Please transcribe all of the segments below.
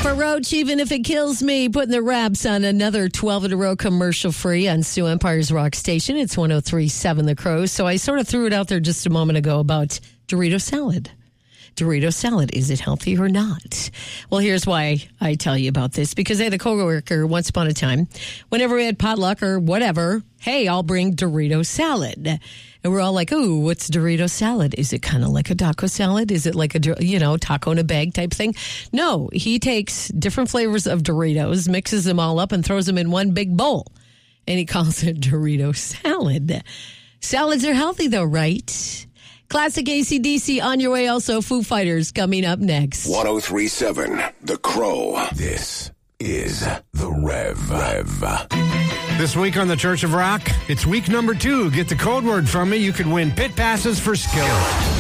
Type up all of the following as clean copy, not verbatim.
Papa Roach, even if it kills me, putting the wraps on another 12 in a row commercial-free on Sioux Empire's Rock Station. It's 103.7 The Crow. So I sort of threw it out there just a moment ago about Dorito salad. Dorito salad, is it healthy or not? Well, here's why I tell you about this. Because I had a coworker once upon a time, whenever we had potluck or whatever, hey, I'll bring Dorito salad. And we're all like, ooh, what's Dorito salad? Is it kind of like a taco salad? Is it like a, taco in a bag type thing? No, he takes different flavors of Doritos, mixes them all up, and throws them in one big bowl. And he calls it Dorito salad. Salads are healthy, though, right? Classic AC/DC on your way. Also, Foo Fighters coming up next. 103.7 The Crow. This is The Rev. This week on the Church of Rock, it's week number 2. Get the code word from me. You could win pit passes for Skillet.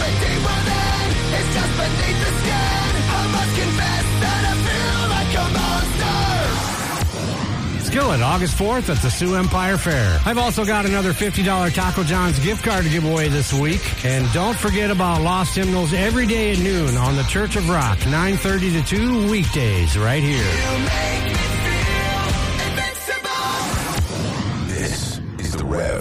Skillet, August 4th at the Sioux Empire Fair. I've also got another $50 Taco John's gift card to give away this week. And don't forget about Lost Hymnals every day at noon on the Church of Rock, 9:30 to 2 weekdays right here. This is The Rev.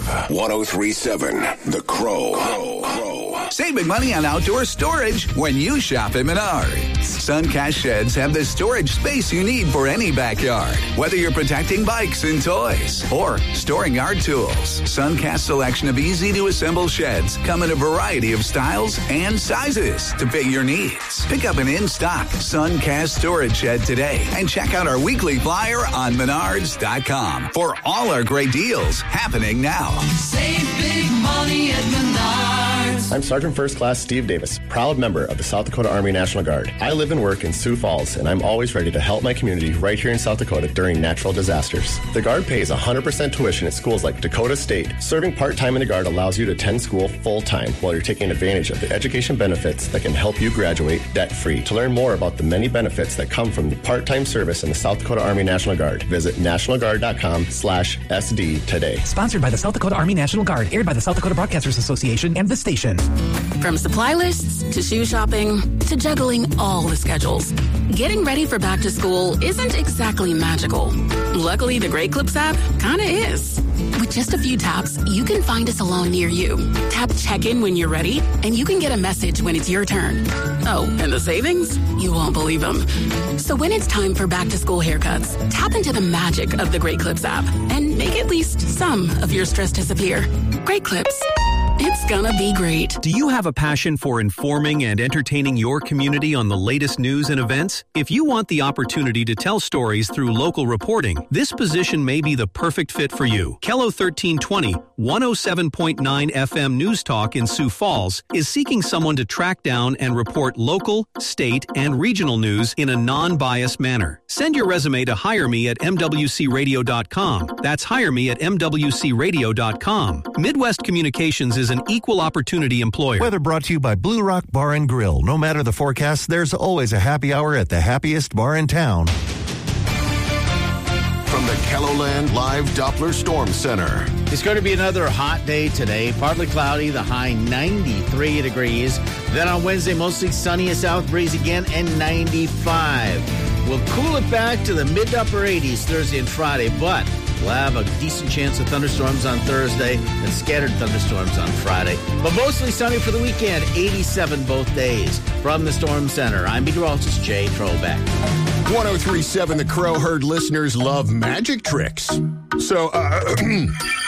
103.7 The Crow. Save big money on outdoor storage when you shop at Menards. Suncast Sheds have the storage space you need for any backyard. Whether you're protecting bikes and toys or storing yard tools, Suncast's selection of easy-to-assemble sheds come in a variety of styles and sizes to fit your needs. Pick up an in-stock Suncast storage shed today and check out our weekly flyer on Menards.com for all our great deals happening now. Save big money at Menards. I'm Sergeant First Class Steve Davis, proud member of the South Dakota Army National Guard. I live and work in Sioux Falls, and I'm always ready to help my community right here in South Dakota during natural disasters. The Guard pays 100% tuition at schools like Dakota State. Serving part-time in the Guard allows you to attend school full-time while you're taking advantage of the education benefits that can help you graduate debt-free. To learn more about the many benefits that come from the part-time service in the South Dakota Army National Guard, visit nationalguard.com/SD today. Sponsored by the South Dakota Army National Guard, aired by the South Dakota Broadcasters Association and the station. From supply lists to shoe shopping to juggling all the schedules, getting ready for back to school isn't exactly magical. Luckily, the Great Clips app kinda is. With just a few taps, you can find a salon near you. Tap check-in when you're ready, and you can get a message when it's your turn. Oh, and the savings? You won't believe them. So when it's time for back-to-school haircuts, tap into the magic of the Great Clips app and make at least some of your stress disappear. Great Clips. It's gonna be great. Do you have a passion for informing and entertaining your community on the latest news and events? If you want the opportunity to tell stories through local reporting, this position may be the perfect fit for you. KELO 1320, 107.9 FM News Talk in Sioux Falls is seeking someone to track down and report local, state, and regional news in a non-biased manner. Send your resume to hireme@mwcradio.com. That's hireme@mwcradio.com. Midwest Communications is an equal opportunity employer. Weather brought to you by Blue Rock Bar and Grill. No matter the forecast, there's always a happy hour at the happiest bar in town. From the KELOLAND Live Doppler Storm Center. It's going to be another hot day today. Partly cloudy, the high 93 degrees. Then on Wednesday, mostly sunny, a south breeze again, and 95. We'll cool it back to the mid to upper 80s Thursday and Friday, but we'll have a decent chance of thunderstorms on Thursday and scattered thunderstorms on Friday. But mostly sunny for the weekend, 87 both days. From the Storm Center, I'm meteorologist Jay Trobeck. 103.7 The Crow heard listeners love magic tricks. So,